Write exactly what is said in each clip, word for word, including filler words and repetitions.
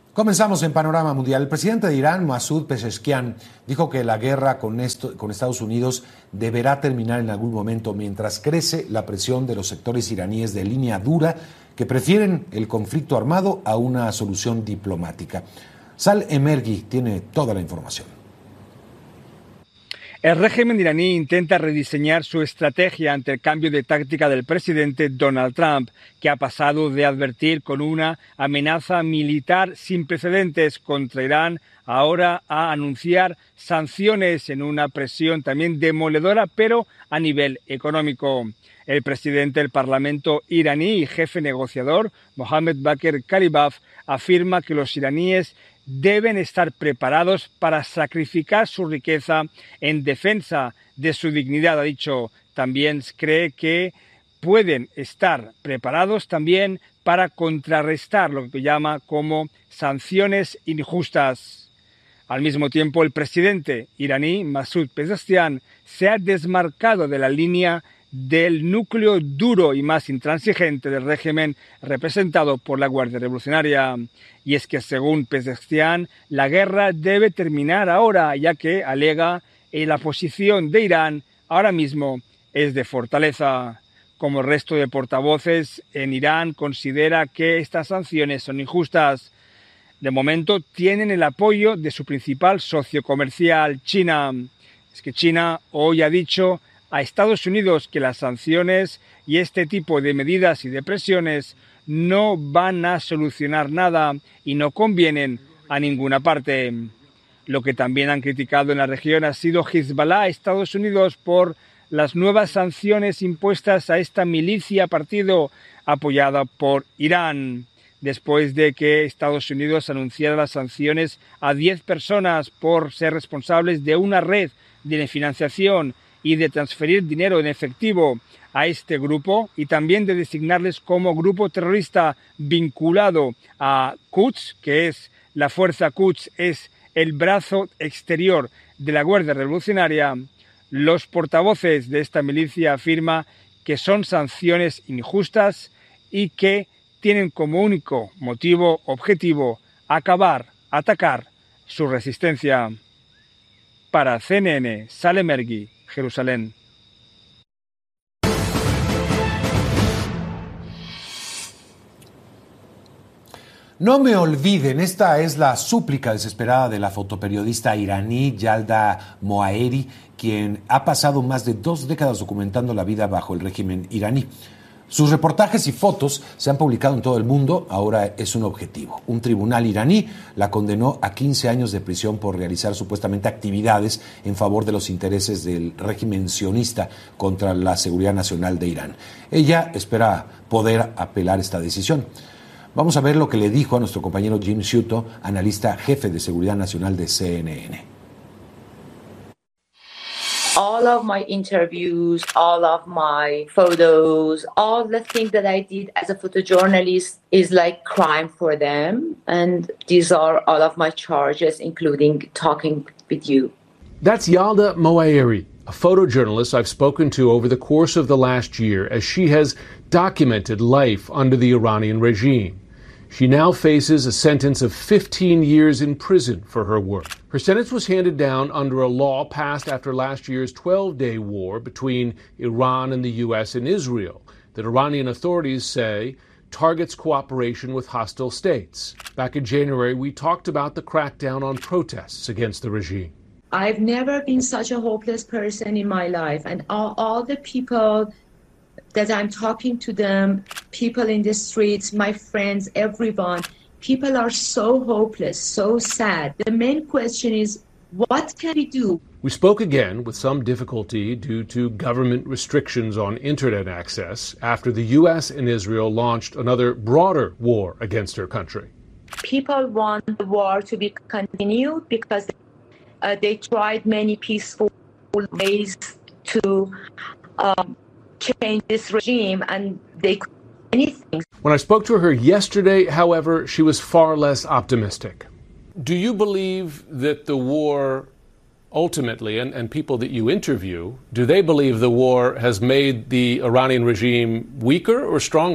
Comenzamos en Panorama Mundial. El presidente de Irán, Masoud Pezeshkian, dijo que la guerra con, esto, con Estados Unidos deberá terminar en algún momento mientras crece la presión de los sectores iraníes de línea dura que prefieren el conflicto armado a una solución diplomática. Sal Emergui tiene toda la información. El régimen iraní intenta rediseñar su estrategia ante el cambio de táctica del presidente Donald Trump, que ha pasado de advertir con una amenaza militar sin precedentes contra Irán ahora a anunciar sanciones en una presión también demoledora, pero a nivel económico. El presidente del Parlamento iraní y jefe negociador, Mohammad Bakr Kalibaf, afirma que los iraníes deben estar preparados para sacrificar su riqueza en defensa de su dignidad, ha dicho. También cree que pueden estar preparados también para contrarrestar lo que llama como sanciones injustas. Al mismo tiempo, el presidente iraní, Masoud Pezeshkian, se ha desmarcado de la línea del núcleo duro y más intransigente del régimen representado por la Guardia Revolucionaria. Y es que, según Pezeshkian, la guerra debe terminar ahora, ya que, alega, eh, la posición de Irán ahora mismo es de fortaleza. Como el resto de portavoces en Irán, considera que estas sanciones son injustas. De momento, tienen el apoyo de su principal socio comercial, China. Es que China hoy ha dicho a Estados Unidos que las sanciones y este tipo de medidas y de presiones no van a solucionar nada y no convienen a ninguna parte. Lo que también han criticado en la región ha sido Hezbollah a Estados Unidos por las nuevas sanciones impuestas a esta milicia partido apoyada por Irán, después de que Estados Unidos anunciara las sanciones a diez personas por ser responsables de una red de financiación y de transferir dinero en efectivo a este grupo y también de designarles como grupo terrorista vinculado a Quds, que es la fuerza Quds, es el brazo exterior de la Guardia Revolucionaria. Los portavoces de esta milicia afirman que son sanciones injustas y que tienen como único motivo objetivo acabar, atacar su resistencia. Para C N N, Sal Emergui, Jerusalén. No me olviden, esta es la súplica desesperada de la fotoperiodista iraní Yalda Moaeri, quien ha pasado más de dos décadas documentando la vida bajo el régimen iraní. Sus reportajes y fotos se han publicado en todo el mundo, ahora es un objetivo. Un tribunal iraní la condenó a quince años de prisión por realizar supuestamente actividades en favor de los intereses del régimen sionista contra la seguridad nacional de Irán. Ella espera poder apelar esta decisión. Vamos a ver lo que le dijo a nuestro compañero Jim Sciutto, analista jefe de seguridad nacional de C N N. All of my interviews, all of my photos, all the things that I did as a photojournalist is like crime for them. And these are all of my charges, including talking with you. That's Yalda Moaeri, a photojournalist I've spoken to over the course of the last year as she has documented life under the Iranian regime. She now faces a sentence of fifteen years in prison for her work. Her sentence was handed down under a law passed after last year's twelve-day war between Iran and the U S and Israel that Iranian authorities say targets cooperation with hostile states. Back in January, we talked about the crackdown on protests against the regime. I've never been such a hopeless person in my life, and all, all the people that I'm talking to them, people in the streets, my friends, everyone, people are so hopeless, so sad. The main question is, what can we do? We spoke again with some difficulty due to government restrictions on internet access after the U S and Israel launched another broader war against her country. People want the war to be continued because uh, they tried many peaceful ways to um, change this regime, and they couldn't do anything. When I spoke to her yesterday, however, she was far less optimistic. Do you believe that the war ultimately, and, and people that you interview, do they believe the war has made the Iranian regime weaker or stronger?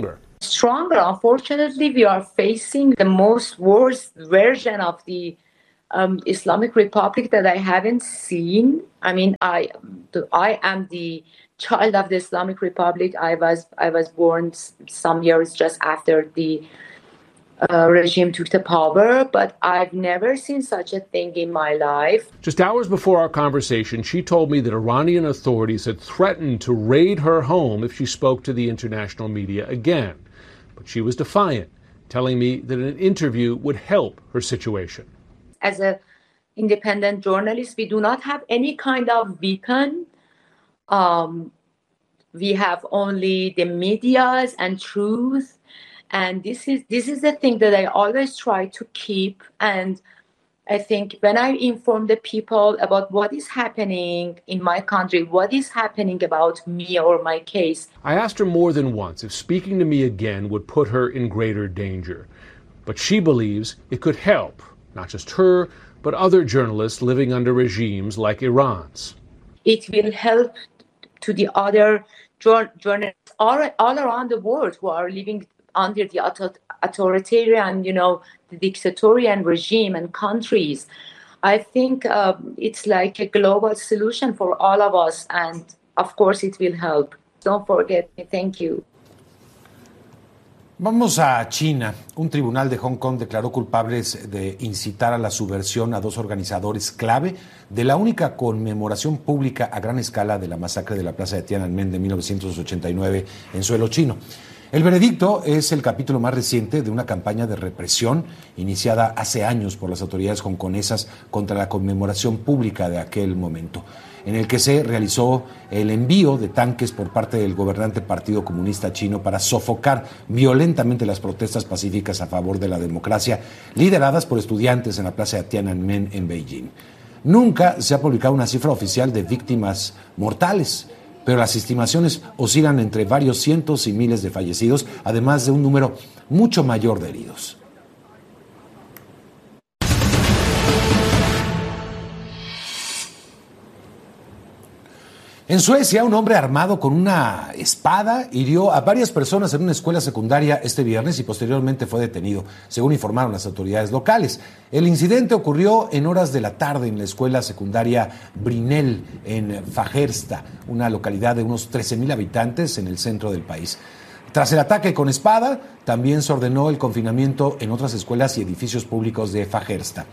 stronger. Unfortunately, we are facing the most worst version of the um, Islamic Republic that I haven't seen. I mean, I I am the child of the Islamic Republic. I was I was born some years just after the uh, regime took the power, but I've never seen such a thing in my life. Just hours before our conversation, she told me that Iranian authorities had threatened to raid her home if she spoke to the international media again. But she was defiant, telling me that an interview would help her situation. As an independent journalist, we do not have any kind of weapon. Um, we have only the medias and truth. And this is this is the thing that I always try to keep. And I think when I inform the people about what is happening in my country, what is happening about me or my case. I asked her more than once if speaking to me again would put her in greater danger. But she believes it could help, not just her, but other journalists living under regimes like Iran's. It will help to the other journalists all, all around the world who are living under the authoritarian, you know, the dictatorial regime and countries. I think uh, it's like a global solution for all of us, and of course it will help. Don't forget me. Thank you. Vamos a China. Un tribunal de Hong Kong declaró culpables de incitar a la subversión a dos organizadores clave de la única conmemoración pública a gran escala de la masacre de la plaza de Tiananmen de mil novecientos ochenta y nueve en suelo chino. El veredicto es el capítulo más reciente de una campaña de represión iniciada hace años por las autoridades hongkonesas contra la conmemoración pública de aquel momento, en el que se realizó el envío de tanques por parte del gobernante Partido Comunista Chino para sofocar violentamente las protestas pacíficas a favor de la democracia lideradas por estudiantes en la plaza de Tiananmen en Beijing. Nunca se ha publicado una cifra oficial de víctimas mortales, pero las estimaciones oscilan entre varios cientos y miles de fallecidos, además de un número mucho mayor de heridos. En Suecia, un hombre armado con una espada hirió a varias personas en una escuela secundaria este viernes y posteriormente fue detenido, según informaron las autoridades locales. El incidente ocurrió en horas de la tarde en la escuela secundaria Brinell, en Fagersta, una localidad de unos trece mil habitantes en el centro del país. Tras el ataque con espada, también se ordenó el confinamiento en otras escuelas y edificios públicos de Fagersta.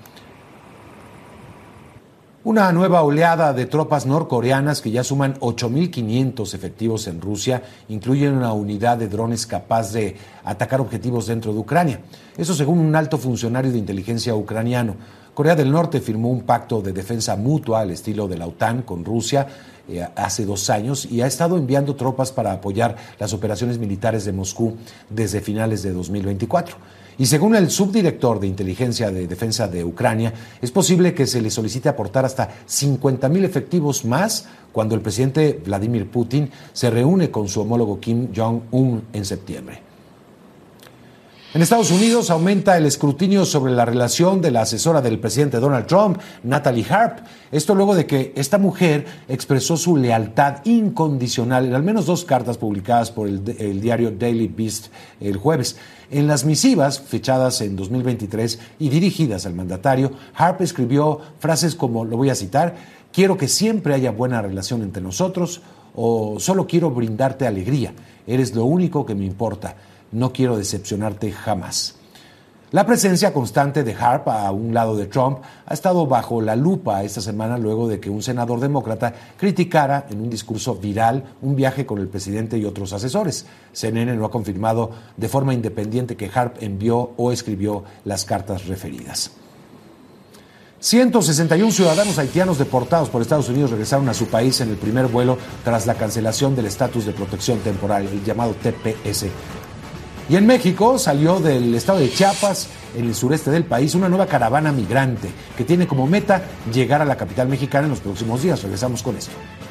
Una nueva oleada de tropas norcoreanas que ya suman ocho mil quinientos efectivos en Rusia incluyen una unidad de drones capaz de atacar objetivos dentro de Ucrania. Eso según un alto funcionario de inteligencia ucraniano. Corea del Norte firmó un pacto de defensa mutua al estilo de la OTAN con Rusia eh, hace dos años y ha estado enviando tropas para apoyar las operaciones militares de Moscú desde finales de dos mil veinticuatro. Y según el subdirector de inteligencia de defensa de Ucrania, es posible que se le solicite aportar hasta cincuenta mil efectivos más cuando el presidente Vladimir Putin se reúne con su homólogo Kim Jong-un en septiembre. En Estados Unidos aumenta el escrutinio sobre la relación de la asesora del presidente Donald Trump, Natalie Harp. Esto luego de que esta mujer expresó su lealtad incondicional en al menos dos cartas publicadas por el, el diario Daily Beast el jueves. En las misivas, fechadas en dos mil veintitrés y dirigidas al mandatario, Harp escribió frases como, lo voy a citar, quiero que siempre haya buena relación entre nosotros, o solo quiero brindarte alegría, eres lo único que me importa. No quiero decepcionarte jamás. La presencia constante de Harp a un lado de Trump ha estado bajo la lupa esta semana luego de que un senador demócrata criticara en un discurso viral un viaje con el presidente y otros asesores. C N N no ha confirmado de forma independiente que Harp envió o escribió las cartas referidas. ciento sesenta y uno ciudadanos haitianos deportados por Estados Unidos regresaron a su país en el primer vuelo tras la cancelación del estatus de protección temporal, el llamado T P S. Y en México salió del estado de Chiapas, en el sureste del país, una nueva caravana migrante que tiene como meta llegar a la capital mexicana en los próximos días. Regresamos con esto.